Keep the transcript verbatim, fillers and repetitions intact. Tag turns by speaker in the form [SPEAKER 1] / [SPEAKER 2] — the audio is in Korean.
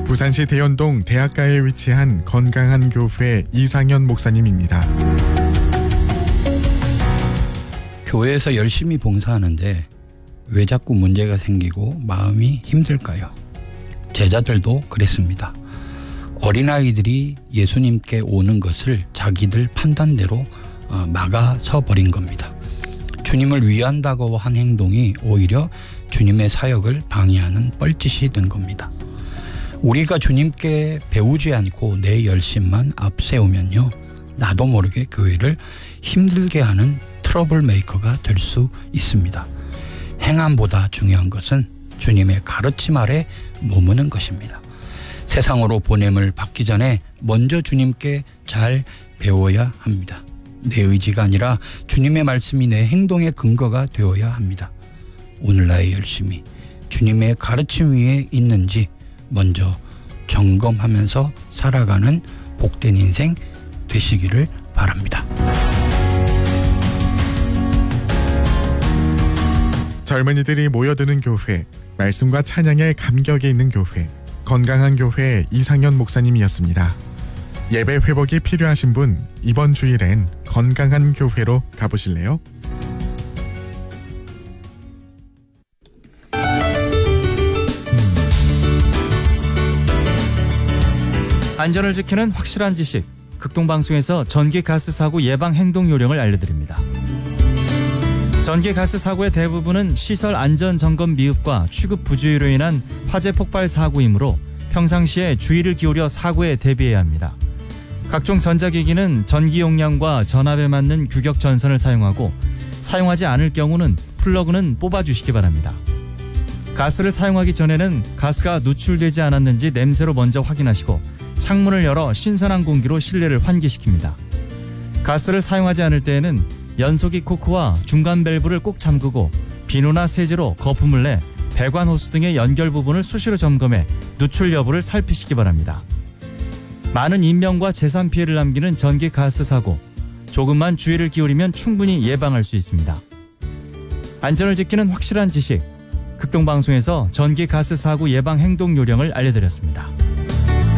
[SPEAKER 1] 부산시 대연동 대학가에 위치한 건강한 교회 이상현 목사님입니다.
[SPEAKER 2] 교회에서 열심히 봉사하는데 왜 자꾸 문제가 생기고 마음이 힘들까요? 제자들도 그랬습니다. 어린아이들이 예수님께 오는 것을 자기들 판단대로 막아서 버린 겁니다. 주님을 위한다고 한 행동이 오히려 주님의 사역을 방해하는 뻘짓이 된 겁니다. 우리가 주님께 배우지 않고 내 열심만 앞세우면요, 나도 모르게 교회를 힘들게 하는 트러블 메이커가 될 수 있습니다. 행함보다 중요한 것은 주님의 가르침 아래 머무는 것입니다. 세상으로 보냄을 받기 전에 먼저 주님께 잘 배워야 합니다. 내 의지가 아니라 주님의 말씀이 내 행동의 근거가 되어야 합니다. 오늘 나의 열심이 주님의 가르침 위에 있는지 먼저 점검하면서 살아가는 복된 인생 되시기를 바랍니다.
[SPEAKER 1] 젊은이들이 모여드는 교회, 말씀과 찬양의 감격이 있는 교회, 건강한 교회 이상현 목사님이었습니다. 예배 회복이 필요하신 분, 이번 주일엔 건강한 교회로 가보실래요?
[SPEAKER 3] 안전을 지키는 확실한 지식, 극동방송에서 전기가스 사고 예방 행동 요령을 알려드립니다. 전기가스 사고의 대부분은 시설 안전 점검 미흡과 취급 부주의로 인한 화재 폭발 사고이므로 평상시에 주의를 기울여 사고에 대비해야 합니다. 각종 전자기기는 전기 용량과 전압에 맞는 규격 전선을 사용하고, 사용하지 않을 경우는 플러그는 뽑아주시기 바랍니다. 가스를 사용하기 전에는 가스가 누출되지 않았는지 냄새로 먼저 확인하시고, 창문을 열어 신선한 공기로 실내를 환기시킵니다. 가스를 사용하지 않을 때에는 연소기 코크와 중간 밸브를 꼭 잠그고, 비누나 세제로 거품을 내 배관 호스 등의 연결 부분을 수시로 점검해 누출 여부를 살피시기 바랍니다. 많은 인명과 재산 피해를 남기는 전기 가스 사고, 조금만 주의를 기울이면 충분히 예방할 수 있습니다. 안전을 지키는 확실한 지식, 극동방송에서 전기 가스 사고 예방 행동 요령을 알려드렸습니다.